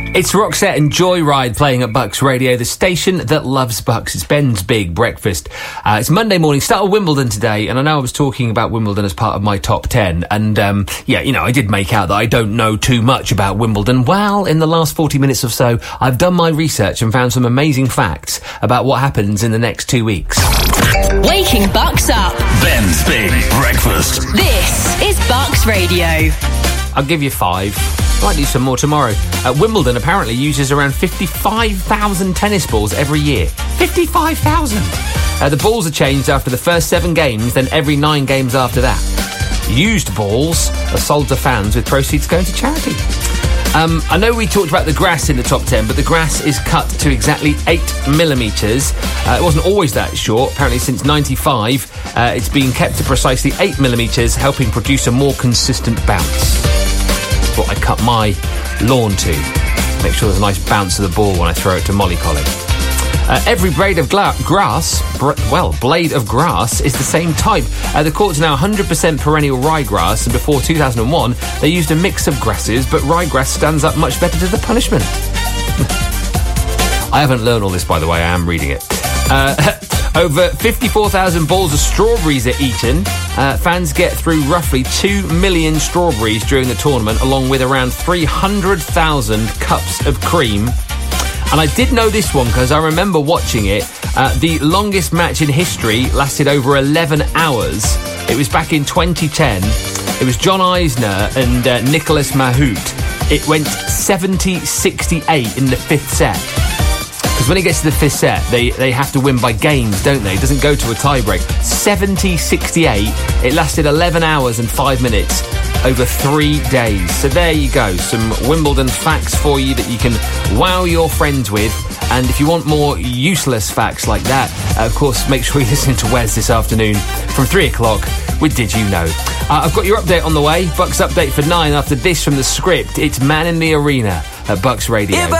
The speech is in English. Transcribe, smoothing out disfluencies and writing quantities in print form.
It's Roxette and Joyride playing at Bucks Radio, the station that loves Bucks. It's Ben's Big Breakfast. It's Monday morning, start of Wimbledon today, and I know I was talking about Wimbledon as part of my top 10, and, I did make out that I don't know too much about Wimbledon. Well, in the last 40 minutes or so, I've done my research and found some amazing facts about what happens in the next 2 weeks. Waking Bucks up. Ben's Big Breakfast. This is Bucks Radio. I'll give you 5. Might do some more tomorrow. Wimbledon apparently uses around 55,000 tennis balls every year. 55,000! The balls are changed after the first 7 games, then every 9 games after that. Used balls are sold to fans with proceeds going to charity. I know we talked about the grass in the top 10, but the grass is cut to exactly 8 millimetres. It wasn't always that short. Apparently since 95, it's been kept to precisely 8 millimetres, helping produce a more consistent bounce. What I cut my lawn to. Make sure there's a nice bounce of the ball when I throw it to mollycoddle. Every blade of grass is the same type. The court's now 100% perennial ryegrass, and before 2001, they used a mix of grasses, but ryegrass stands up much better to the punishment. I haven't learned all this, by the way. I am reading it. Over 54,000 balls of strawberries are eaten. Fans get through roughly 2 million strawberries during the tournament, along with around 300,000 cups of cream. And I did know this one because I remember watching it. The longest match in history lasted over 11 hours. It was back in 2010. It was John Isner and Nicholas Mahut. It went 70-68 in the 5th set. Because when it gets to the 5th set, they have to win by games, don't they? It doesn't go to a tiebreak. 70-68. It lasted 11 hours and 5 minutes over 3 days. So there you go. Some Wimbledon facts for you that you can wow your friends with. And if you want more useless facts like that, of course, make sure you listen to Wes this afternoon from 3 o'clock with Did You Know? I've got your update on the way. Bucks update for 9 after this from the script. It's Man in the Arena at Bucks Radio.